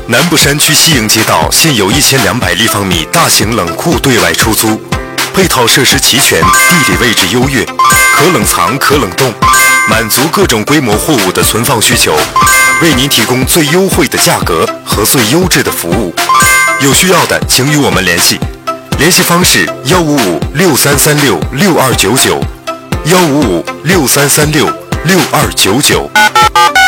南部山区西营街道现有1200立方米大型冷库对外出租，配套设施齐全，地理位置优越，可冷藏可冷冻，满足各种规模货物的存放需求，为您提供最优惠的价格和最优质的服务。有需要的请与我们联系，联系方式15563366299，15563366299。